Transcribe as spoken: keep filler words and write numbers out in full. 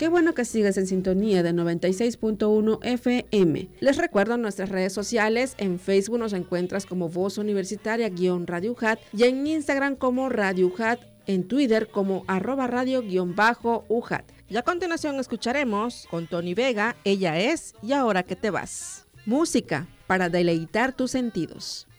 Qué bueno que sigues en sintonía de noventa y seis punto uno F M. Les recuerdo nuestras redes sociales. En Facebook nos encuentras como Voz Universitaria-Radio U J A T y en Instagram como Radio U J A T, en Twitter como arroba radio-U J A T. Y a continuación escucharemos con Tony Vega, Ella es y ahora que te vas. Música para deleitar tus sentidos.